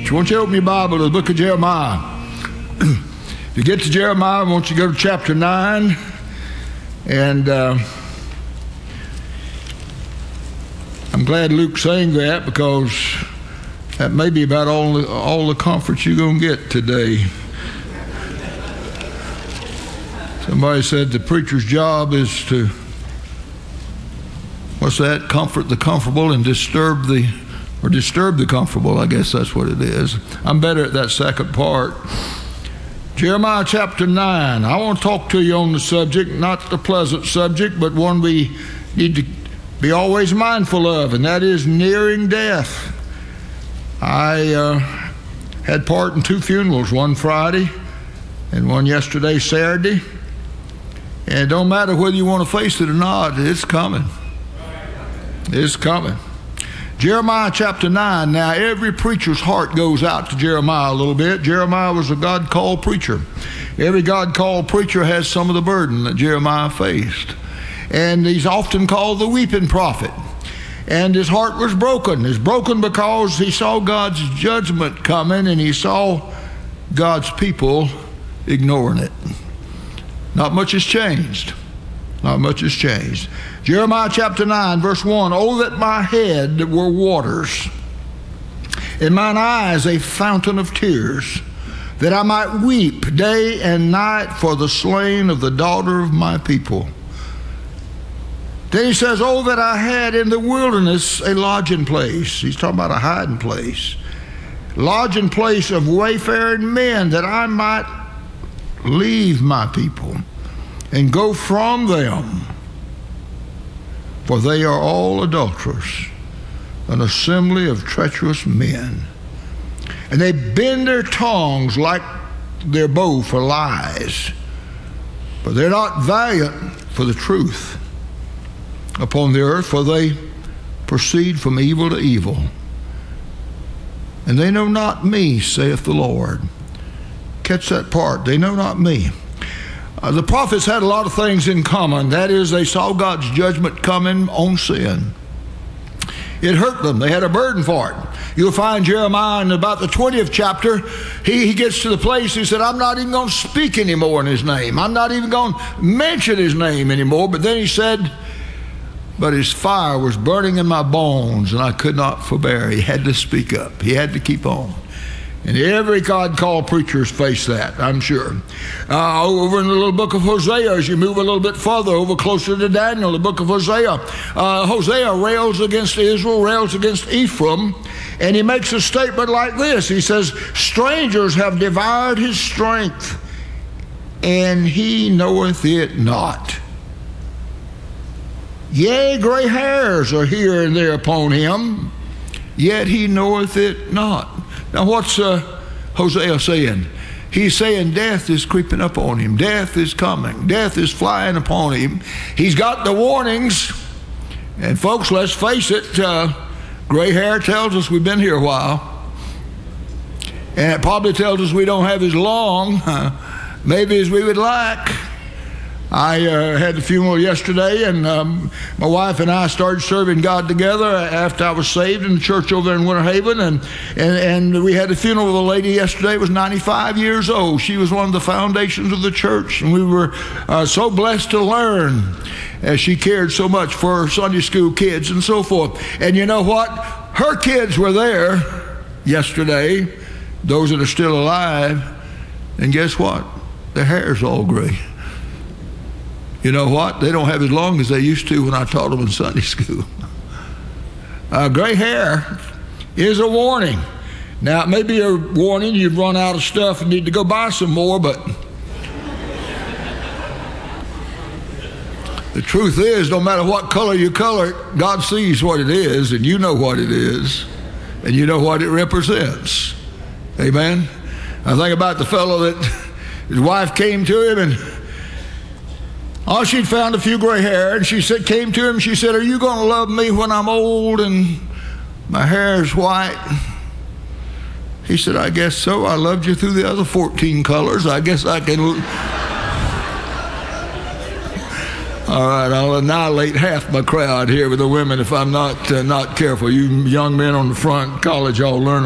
teach. Won't you open your Bible to the book of Jeremiah? If you get to Jeremiah, won't you go to chapter 9? And I'm glad Luke sang that, because that may be about all the comfort you're going to get today. Somebody said the preacher's job is to, comfort the comfortable and disturb the comfortable. I guess that's what it is. I'm better at that second part. Jeremiah chapter 9. I want to talk to you on the subject, not the pleasant subject, but one we need to be always mindful of, and that is nearing death. I had part in 2 funerals, one Friday and one yesterday, Saturday. And it don't matter whether you want to face it or not, it's coming. It's coming. Jeremiah chapter 9. Now, every preacher's heart goes out to Jeremiah a little bit. Jeremiah was a God-called preacher. Every God-called preacher has some of the burden that Jeremiah faced. And he's often called the weeping prophet. And his heart was broken. It's broken because he saw God's judgment coming, and he saw God's people ignoring it. Not much has changed. Not much has changed. Jeremiah chapter 9, verse 1. Oh, that my head were waters, and mine eyes a fountain of tears, that I might weep day and night for the slain of the daughter of my people. Then he says, oh, that I had in the wilderness a lodging place. He's talking about a hiding place. Lodging place of wayfaring men, that I might leave my people and go from them. For they are all adulterers, an assembly of treacherous men. And they bend their tongues like their bow for lies, but they're not valiant for the truth upon the earth, for they proceed from evil to evil. And they know not me, saith the Lord. Catch that part. They know not me. The prophets had a lot of things in common. That is, they saw God's judgment coming on sin. It hurt them. They had a burden for it. You'll find Jeremiah in about the 20th chapter, he gets to the place, he said, I'm not even going to speak anymore in his name. I'm not even going to mention his name anymore. But then he said, but his fire was burning in my bones, and I could not forbear. He had to speak up. He had to keep on. And every God-called preacher has faced that, I'm sure. Over in the little book of Hosea, as you move a little bit further, over closer to Daniel, the book of Hosea, Hosea rails against Israel, rails against Ephraim, and he makes a statement like this. He says, strangers have devoured his strength, and he knoweth it not. Yea, gray hairs are here and there upon him, yet he knoweth it not. Now what's Hosea saying? He's saying death is creeping up on him. Death is coming. Death is flying upon him. He's got the warnings. And folks, let's face it, gray hair tells us we've been here a while. And it probably tells us we don't have as long, maybe as we would like. I had the funeral yesterday, and my wife and I started serving God together after I was saved in the church over in Winter Haven, and we had the funeral of a lady yesterday. It was 95 years old. She was one of the foundations of the church, and we were so blessed to learn as she cared so much for her Sunday school kids and so forth. And you know what? Her kids were there yesterday, those that are still alive, and guess what? Their hair's all gray. You know what? They don't have as long as they used to when I taught them in Sunday school. Gray hair is a warning. Now, it may be a warning you've run out of stuff and need to go buy some more, but the truth is, no matter what color you color it, God sees what it is, and you know what it is, and you know what it represents. Amen? I think about the fellow that his wife came to him, and she'd found a few gray hair, and she came to him, she said, are you going to love me when I'm old and my hair's white? He said, I guess so. I loved you through the other 14 colors. I guess I can. All right, I'll annihilate half my crowd here with the women if I'm not careful. You young men on the front, college, y'all learn